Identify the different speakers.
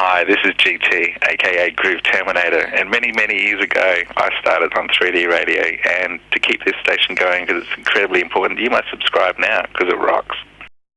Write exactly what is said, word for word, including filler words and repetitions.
Speaker 1: Hi, this is G T, aka Groove Terminator, and many, many years ago I started on three D radio, and to keep this station going, because it's incredibly important, you must subscribe now, because it rocks.